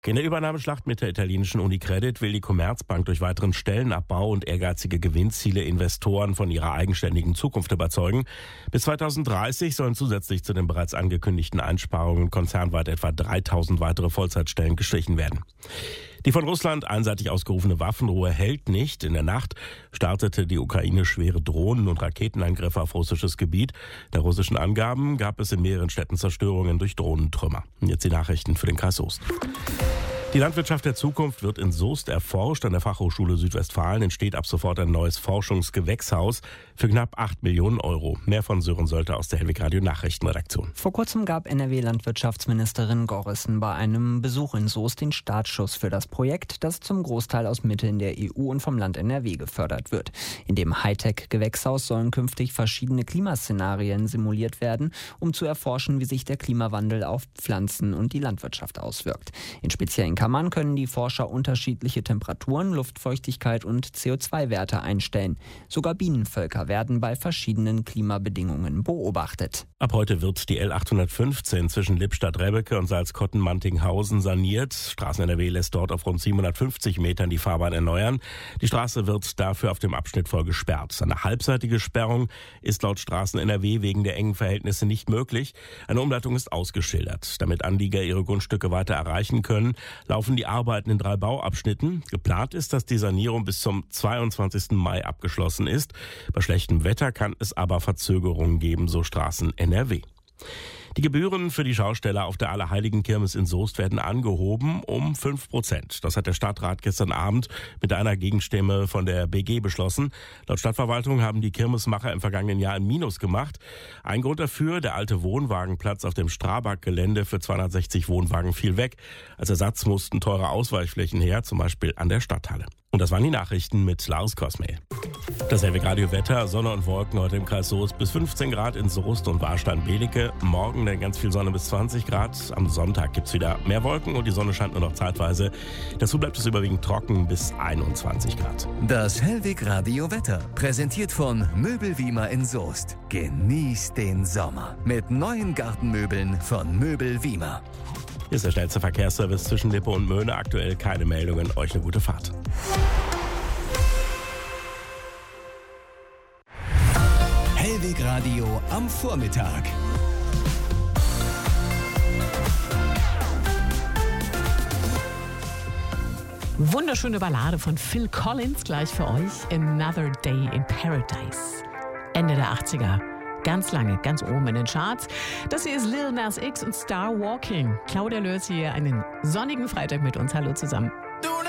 In der Übernahmeschlacht mit der italienischen Unicredit will die Commerzbank durch weiteren Stellenabbau und ehrgeizige Gewinnziele Investoren von ihrer eigenständigen Zukunft überzeugen. Bis 2030 sollen zusätzlich zu den bereits angekündigten Einsparungen konzernweit etwa 3.000 weitere Vollzeitstellen gestrichen werden. Die von Russland einseitig ausgerufene Waffenruhe hält nicht. In der Nacht startete die Ukraine schwere Drohnen- und Raketenangriffe auf russisches Gebiet. Der russischen Angaben gab es in mehreren Städten Zerstörungen durch Drohnentrümmer. Und jetzt die Nachrichten für den Kreis Soest. Die Landwirtschaft der Zukunft wird in Soest erforscht. An der Fachhochschule Südwestfalen entsteht ab sofort ein neues Forschungsgewächshaus für knapp 8 Millionen Euro. Mehr von Sören Sölter aus der Hellwig Radio Nachrichtenredaktion. Vor kurzem gab NRW-Landwirtschaftsministerin Gorrissen bei einem Besuch in Soest den Startschuss für das Projekt, das zum Großteil aus Mitteln der EU und vom Land NRW gefördert wird. In dem Hightech-Gewächshaus sollen künftig verschiedene Klimaszenarien simuliert werden, um zu erforschen, wie sich der Klimawandel auf Pflanzen und die Landwirtschaft auswirkt. In speziellen Kammern können die Forscher unterschiedliche Temperaturen, Luftfeuchtigkeit und CO2-Werte einstellen. Sogar Bienenvölker werden bei verschiedenen Klimabedingungen beobachtet. Ab heute wird die L815 zwischen Lippstadt-Rebbeke und Salzkotten-Mantinghausen saniert. Straßen NRW lässt dort auf rund 750 Metern die Fahrbahn erneuern. Die Straße wird dafür auf dem Abschnitt voll gesperrt. Eine halbseitige Sperrung ist laut Straßen NRW wegen der engen Verhältnisse nicht möglich. Eine Umleitung ist ausgeschildert. Damit Anlieger ihre Grundstücke weiter erreichen können, laufen die Arbeiten in 3 Bauabschnitten. Geplant ist, dass die Sanierung bis zum 22. Mai abgeschlossen ist. Bei schlechtem Wetter kann es aber Verzögerungen geben, so Straßen NRW. Die Gebühren für die Schausteller auf der Allerheiligenkirmes in Soest werden angehoben um 5%. Das hat der Stadtrat gestern Abend mit einer Gegenstimme von der BG beschlossen. Laut Stadtverwaltung haben die Kirmesmacher im vergangenen Jahr ein Minus gemacht. Ein Grund dafür: der alte Wohnwagenplatz auf dem Strabag-Gelände für 260 Wohnwagen fiel weg. Als Ersatz mussten teure Ausweichflächen her, zum Beispiel an der Stadthalle. Und das waren die Nachrichten mit Lars Kosmel. Das Hellwig Radio Wetter: Sonne und Wolken heute im Kreis Soest bis 15 Grad in Soest und Warstein-Belecke. Morgen dann ganz viel Sonne bis 20 Grad. Am Sonntag gibt's wieder mehr Wolken und die Sonne scheint nur noch zeitweise. Dazu bleibt es überwiegend trocken bis 21 Grad. Das Hellwig Radio Wetter, präsentiert von Möbelwiemer in Soest. Genießt den Sommer mit neuen Gartenmöbeln von Möbelwiemer. Hier ist der schnellste Verkehrsservice zwischen Lippe und Möhne. Aktuell keine Meldungen. Euch eine gute Fahrt. Hellwig Radio am Vormittag. Wunderschöne Ballade von Phil Collins gleich für euch. Another Day in Paradise. Ende der 80er. Ganz lange, ganz oben in den Charts. Das hier ist Lil Nas X und Star Walking. Claudia Lörs hier einen sonnigen Freitag mit uns. Hallo zusammen.